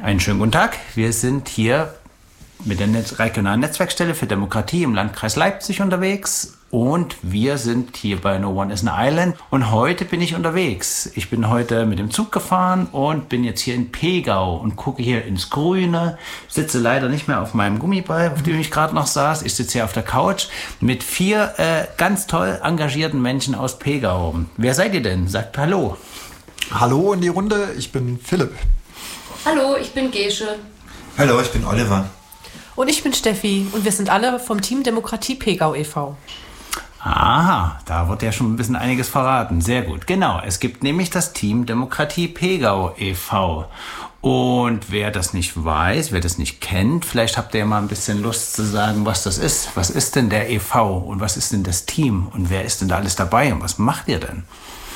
Einen schönen guten Tag. Wir sind hier mit der regionalen Netzwerkstelle für Demokratie im Landkreis Leipzig unterwegs und wir sind hier bei No One is an Island und heute bin ich unterwegs. Ich bin heute mit dem Zug gefahren und bin jetzt hier in Pegau und gucke hier ins Grüne, sitze leider nicht mehr auf meinem Gummiball, auf dem ich gerade noch saß. Ich sitze hier auf der Couch mit 4 ganz toll engagierten Menschen aus Pegau. Wer seid ihr denn? Sagt Hallo. Hallo in die Runde, ich bin Philipp. Hallo, ich bin Gesche. Hallo, ich bin Oliver. Und ich bin Steffi und wir sind alle vom Team Demokratie Pegau e.V. Aha, da wird ja schon ein bisschen einiges verraten. Sehr gut. Genau, es gibt nämlich das Team Demokratie Pegau e.V. Und wer das nicht weiß, wer das nicht kennt, vielleicht habt ihr ja mal ein bisschen Lust zu sagen, was das ist. Was ist denn der e.V. und was ist denn das Team und wer ist denn da alles dabei und was macht ihr denn?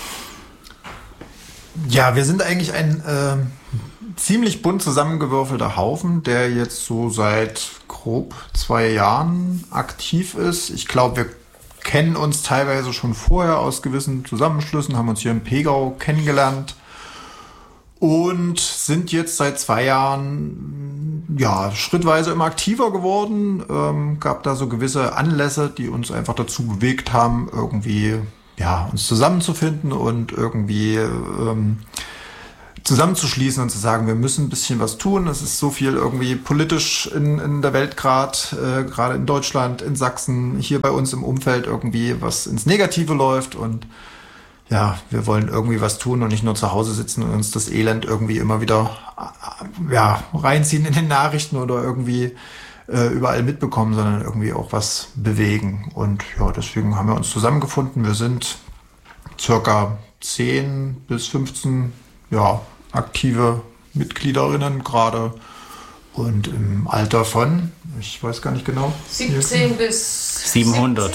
Ja, wir sind eigentlich ein ziemlich bunt zusammengewürfelter Haufen, der jetzt so seit grob 2 Jahren aktiv ist. Ich glaube, wir kennen uns teilweise schon vorher aus gewissen Zusammenschlüssen, haben uns hier in Pegau kennengelernt und sind jetzt seit 2 Jahren schrittweise immer aktiver geworden. Gab da so gewisse Anlässe, die uns einfach dazu bewegt haben, irgendwie uns zusammenzufinden und irgendwie zusammenzuschließen und zu sagen, wir müssen ein bisschen was tun. Es ist so viel irgendwie politisch in der Welt gerade in Deutschland, in Sachsen, hier bei uns im Umfeld irgendwie was ins Negative läuft und ja, wir wollen irgendwie was tun und nicht nur zu Hause sitzen und uns das Elend irgendwie immer wieder reinziehen in den Nachrichten oder irgendwie überall mitbekommen, sondern irgendwie auch was bewegen. Und ja, deswegen haben wir uns zusammengefunden. Wir sind circa 10 bis 15 aktive Mitgliederinnen gerade und im Alter von, ich weiß gar nicht genau, 17 bis 700.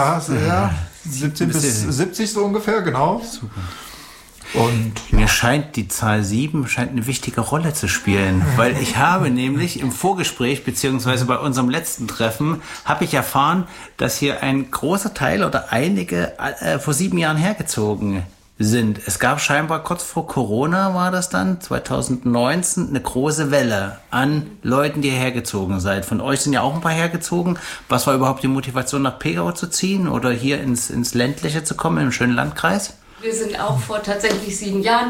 17 bis 70 so ungefähr, genau. Super. Und mir scheint die Zahl 7 eine wichtige Rolle zu spielen, weil ich habe nämlich im Vorgespräch beziehungsweise bei unserem letzten Treffen habe ich erfahren, dass hier ein großer Teil oder einige vor 7 Jahren hergezogen sind. Es gab scheinbar kurz vor Corona, war das dann, 2019, eine große Welle an Leuten, die hergezogen seid. Von euch sind ja auch ein paar hergezogen. Was war überhaupt die Motivation, nach Pegau zu ziehen oder hier ins Ländliche zu kommen, im schönen Landkreis? Wir sind auch vor tatsächlich 7 Jahren,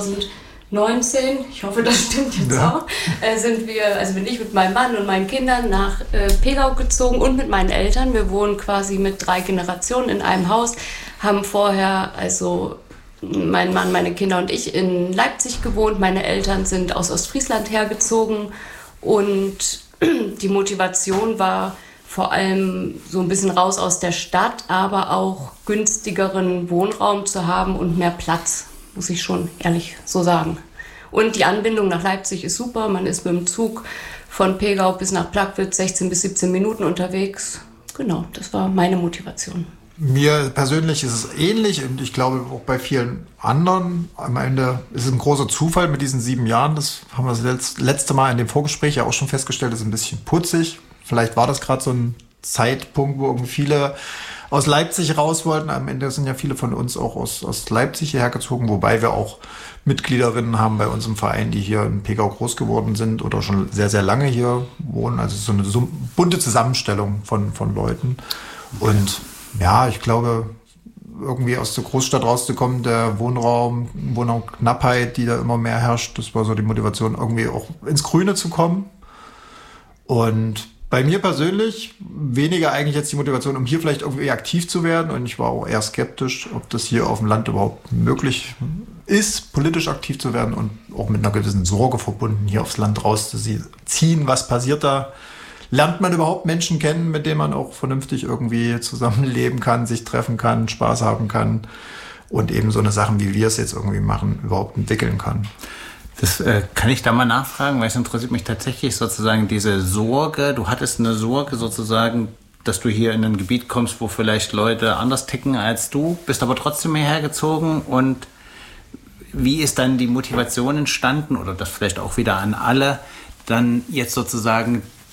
2019, ich hoffe, das stimmt jetzt auch, bin ich mit meinem Mann und meinen Kindern nach Pegau gezogen und mit meinen Eltern. Wir wohnen quasi mit 3 Generationen in einem Haus, haben vorher, mein Mann, meine Kinder und ich in Leipzig gewohnt. Meine Eltern sind aus Ostfriesland hergezogen und die Motivation war vor allem so ein bisschen raus aus der Stadt, aber auch günstigeren Wohnraum zu haben und mehr Platz, muss ich schon ehrlich so sagen. Und die Anbindung nach Leipzig ist super. Man ist mit dem Zug von Pegau bis nach Plagwitz 16 bis 17 Minuten unterwegs. Genau, das war meine Motivation. Mir persönlich ist es ähnlich und ich glaube auch bei vielen anderen. Am Ende ist es ein großer Zufall mit diesen 7 Jahren. Das haben wir das letzte Mal in dem Vorgespräch ja auch schon festgestellt, das ist ein bisschen putzig. Vielleicht war das gerade so ein Zeitpunkt, wo irgendwie viele aus Leipzig raus wollten. Am Ende sind ja viele von uns auch aus Leipzig hierher gezogen, wobei wir auch Mitgliederinnen haben bei uns im Verein, die hier in Pegau groß geworden sind oder schon sehr, sehr lange hier wohnen. Also so eine bunte Zusammenstellung von Leuten. Und ja, ich glaube, irgendwie aus der Großstadt rauszukommen, der Wohnraumknappheit, die da immer mehr herrscht, das war so die Motivation, irgendwie auch ins Grüne zu kommen. Und bei mir persönlich weniger eigentlich jetzt die Motivation, um hier vielleicht irgendwie aktiv zu werden. Und ich war auch eher skeptisch, ob das hier auf dem Land überhaupt möglich ist, politisch aktiv zu werden und auch mit einer gewissen Sorge verbunden, hier aufs Land rauszuziehen. Was passiert da? Lernt man überhaupt Menschen kennen, mit denen man auch vernünftig irgendwie zusammenleben kann, sich treffen kann, Spaß haben kann und eben so eine Sachen, wie wir es jetzt irgendwie machen, überhaupt entwickeln kann? Das kann ich da mal nachfragen, weil es interessiert mich tatsächlich sozusagen diese Sorge. Du hattest eine Sorge sozusagen, dass du hier in ein Gebiet kommst, wo vielleicht Leute anders ticken als du, bist aber trotzdem hierher gezogen. Und wie ist dann die Motivation entstanden oder das vielleicht auch wieder an alle, dann jetzt sozusagen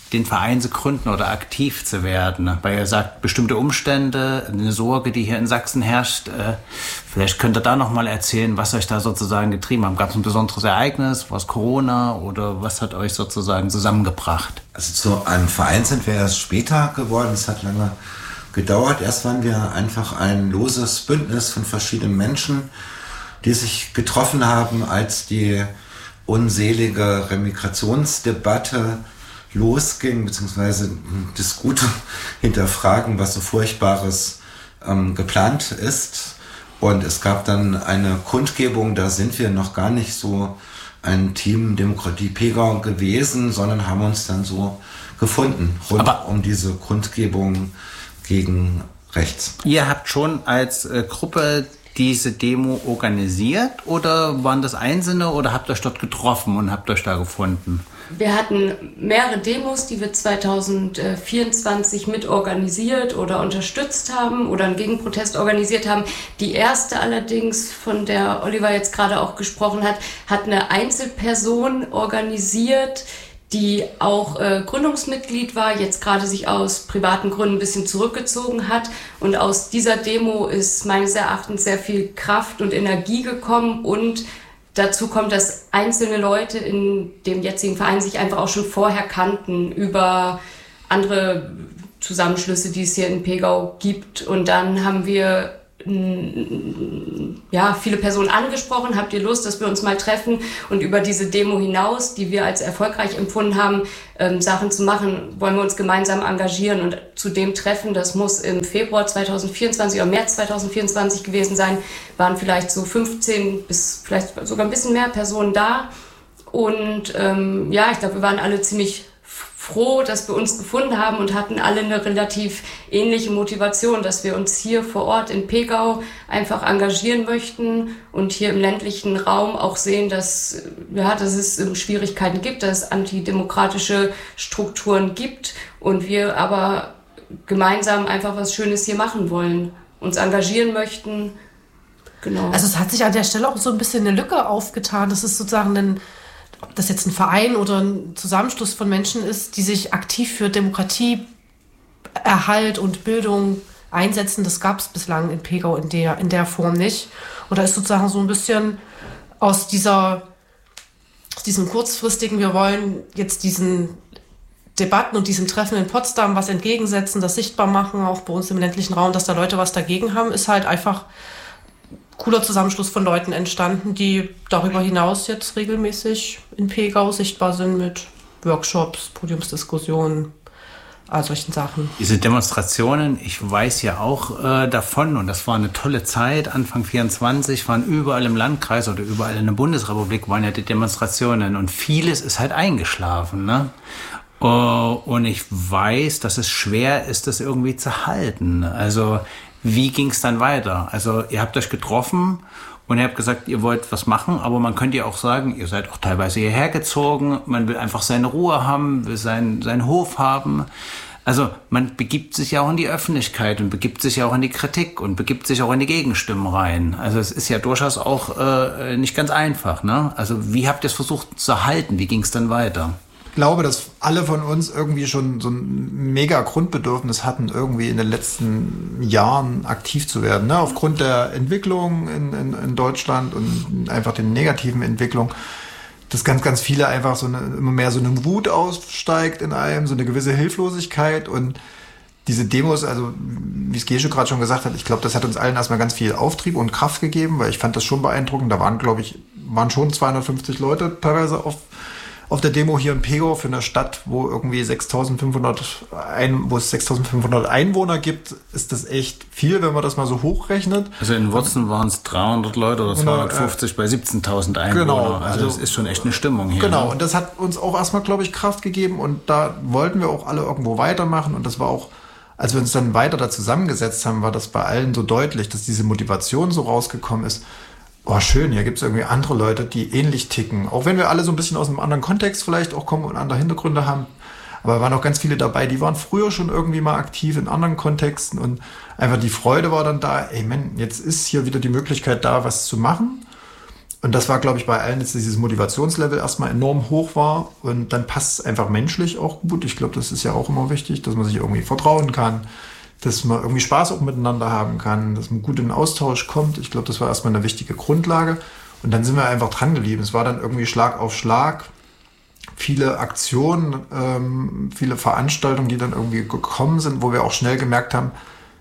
den Verein zu gründen oder aktiv zu werden? Weil ihr sagt, bestimmte Umstände, eine Sorge, die hier in Sachsen herrscht. Vielleicht könnt ihr da nochmal erzählen, was euch da sozusagen getrieben hat. Gab es ein besonderes Ereignis? War es Corona? Oder was hat euch sozusagen zusammengebracht? Also zu einem Verein sind wir erst später geworden. Es hat lange gedauert. Erst waren wir einfach ein loses Bündnis von verschiedenen Menschen, die sich getroffen haben, als die unselige Remigrationsdebatte losging, beziehungsweise das gute Hinterfragen, was so Furchtbares geplant ist. Und es gab dann eine Kundgebung, da sind wir noch gar nicht so ein Team Demokratie Pegau gewesen, sondern haben uns dann so gefunden, rund um diese Kundgebung gegen rechts. Ihr habt schon als Gruppe diese Demo organisiert oder waren das Einzelne oder habt ihr euch dort getroffen und habt euch da gefunden? Wir hatten mehrere Demos, die wir 2024 mit organisiert oder unterstützt haben oder einen Gegenprotest organisiert haben. Die erste allerdings, von der Oliver jetzt gerade auch gesprochen hat, hat eine Einzelperson organisiert, die auch Gründungsmitglied war, jetzt gerade sich aus privaten Gründen ein bisschen zurückgezogen hat. Und aus dieser Demo ist meines Erachtens sehr viel Kraft und Energie gekommen. Und dazu kommt, dass einzelne Leute in dem jetzigen Verein sich einfach auch schon vorher kannten über andere Zusammenschlüsse, die es hier in Pegau gibt. Und dann haben wir viele Personen angesprochen, habt ihr Lust, dass wir uns mal treffen und über diese Demo hinaus, die wir als erfolgreich empfunden haben, Sachen zu machen, wollen wir uns gemeinsam engagieren und zu dem Treffen, das muss im Februar 2024 oder März 2024 gewesen sein, waren vielleicht so 15 bis vielleicht sogar ein bisschen mehr Personen da und ich glaube, wir waren alle ziemlich froh, dass wir uns gefunden haben und hatten alle eine relativ ähnliche Motivation, dass wir uns hier vor Ort in Pegau einfach engagieren möchten und hier im ländlichen Raum auch sehen, dass es Schwierigkeiten gibt, dass es antidemokratische Strukturen gibt und wir aber gemeinsam einfach was Schönes hier machen wollen, uns engagieren möchten. Genau. Also es hat sich an der Stelle auch so ein bisschen eine Lücke aufgetan. Das ist sozusagen ob das jetzt ein Verein oder ein Zusammenschluss von Menschen ist, die sich aktiv für Demokratieerhalt und Bildung einsetzen, das gab es bislang in Pegau in der Form nicht. Und da ist sozusagen so ein bisschen aus diesem kurzfristigen, wir wollen jetzt diesen Debatten und diesem Treffen in Potsdam was entgegensetzen, das sichtbar machen, auch bei uns im ländlichen Raum, dass da Leute was dagegen haben, ist halt einfach cooler Zusammenschluss von Leuten entstanden, die darüber hinaus jetzt regelmäßig in Pegau sichtbar sind mit Workshops, Podiumsdiskussionen, all solchen Sachen. Diese Demonstrationen, ich weiß ja auch davon und das war eine tolle Zeit, Anfang 24 waren überall im Landkreis oder überall in der Bundesrepublik waren ja die Demonstrationen und vieles ist halt eingeschlafen, ne? Und ich weiß, dass es schwer ist, das irgendwie zu halten. Also wie ging es dann weiter? Also ihr habt euch getroffen und ihr habt gesagt, ihr wollt was machen, aber man könnte ja auch sagen, ihr seid auch teilweise hierher gezogen, man will einfach seine Ruhe haben, will seinen Hof haben. Also man begibt sich ja auch in die Öffentlichkeit und begibt sich ja auch in die Kritik und begibt sich auch in die Gegenstimmen rein. Also es ist ja durchaus auch nicht ganz einfach, ne? Also wie habt ihr es versucht zu halten? Wie ging es dann weiter? Ich glaube, dass alle von uns irgendwie schon so ein mega Grundbedürfnis hatten, irgendwie in den letzten Jahren aktiv zu werden. Ne? Aufgrund der Entwicklung in Deutschland und einfach den negativen Entwicklungen, dass ganz, ganz viele einfach immer mehr so eine Wut aussteigt in einem, so eine gewisse Hilflosigkeit und diese Demos, also wie es Gesche gerade schon gesagt hat, ich glaube, das hat uns allen erstmal ganz viel Auftrieb und Kraft gegeben, weil ich fand das schon beeindruckend. Da waren schon 250 Leute teilweise auf der Demo hier in Pegau für eine Stadt, wo irgendwie 6.500 Einwohner gibt, ist das echt viel, wenn man das mal so hochrechnet. Also in Wurzen waren es 300 Leute oder 250 bei 17.000 Einwohnern. Genau, also das ist schon echt eine Stimmung hier. Genau, ne? Und das hat uns auch erstmal, glaube ich, Kraft gegeben und da wollten wir auch alle irgendwo weitermachen und das war auch, als wir uns dann weiter da zusammengesetzt haben, war das bei allen so deutlich, dass diese Motivation so rausgekommen ist. Oh, schön, hier gibt es irgendwie andere Leute, die ähnlich ticken. Auch wenn wir alle so ein bisschen aus einem anderen Kontext vielleicht auch kommen und andere Hintergründe haben. Aber es waren auch ganz viele dabei, die waren früher schon irgendwie mal aktiv in anderen Kontexten. Und einfach die Freude war dann da, ey Mann, jetzt ist hier wieder die Möglichkeit da, was zu machen. Und das war, glaube ich, bei allen, dass dieses Motivationslevel erstmal enorm hoch war. Und dann passt es einfach menschlich auch gut. Ich glaube, das ist ja auch immer wichtig, dass man sich irgendwie vertrauen kann, dass man irgendwie Spaß auch miteinander haben kann, dass man gut in den Austausch kommt. Ich glaube, das war erstmal eine wichtige Grundlage. Und dann sind wir einfach dran geblieben. Es war dann irgendwie Schlag auf Schlag. Viele Aktionen, viele Veranstaltungen, die dann irgendwie gekommen sind, wo wir auch schnell gemerkt haben,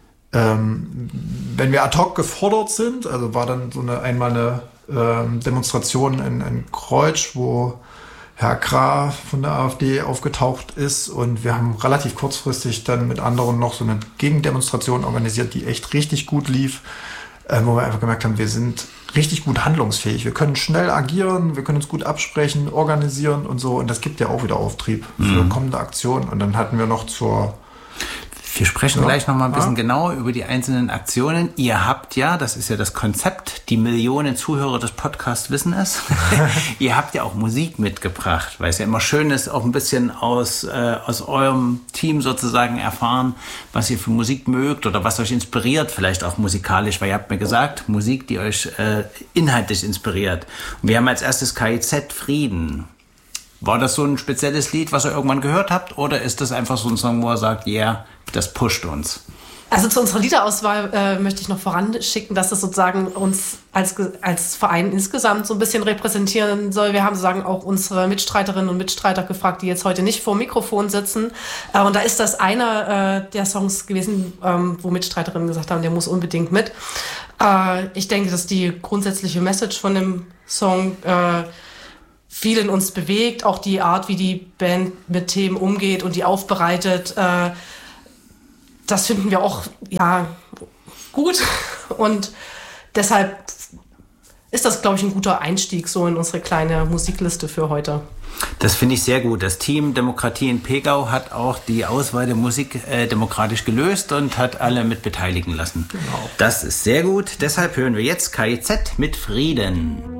wenn wir ad hoc gefordert sind, also war dann so einmal eine Demonstration in Kreutsch, wo Herr Krah von der AfD aufgetaucht ist, und wir haben relativ kurzfristig dann mit anderen noch so eine Gegendemonstration organisiert, die echt richtig gut lief, wo wir einfach gemerkt haben, wir sind richtig gut handlungsfähig. Wir können schnell agieren, wir können uns gut absprechen, organisieren und so, und das gibt ja auch wieder Auftrieb für kommende Aktionen. Und dann hatten wir noch wir sprechen gleich noch mal ein bisschen genauer über die einzelnen Aktionen. Ihr habt ja, das ist ja das Konzept, die Millionen Zuhörer des Podcasts wissen es, ihr habt ja auch Musik mitgebracht, weil es ja immer schön ist, auch ein bisschen aus eurem Team sozusagen erfahren, was ihr für Musik mögt oder was euch inspiriert, vielleicht auch musikalisch, weil ihr habt mir gesagt, Musik, die euch inhaltlich inspiriert. Und wir haben als erstes KIZ Frieden. War das so ein spezielles Lied, was ihr irgendwann gehört habt? Oder ist das einfach so ein Song, wo ihr sagt, yeah, das pusht uns? Also zu unserer Liederauswahl möchte ich noch voranschicken, dass das sozusagen uns als Verein insgesamt so ein bisschen repräsentieren soll. Wir haben sozusagen auch unsere Mitstreiterinnen und Mitstreiter gefragt, die jetzt heute nicht vor dem Mikrofon sitzen. Und da ist das einer der Songs gewesen, wo Mitstreiterinnen gesagt haben, der muss unbedingt mit. Ich denke, dass die grundsätzliche Message von dem Song viel in uns bewegt, auch die Art, wie die Band mit Themen umgeht und die aufbereitet, das finden wir auch gut, und deshalb ist das, glaube ich, ein guter Einstieg so in unsere kleine Musikliste für heute. Das finde ich sehr gut. Das Team Demokratie in Pegau hat auch die Auswahl der Musik demokratisch gelöst und hat alle mit beteiligen lassen. Genau. Das ist sehr gut. Deshalb hören wir jetzt KIZ mit Frieden.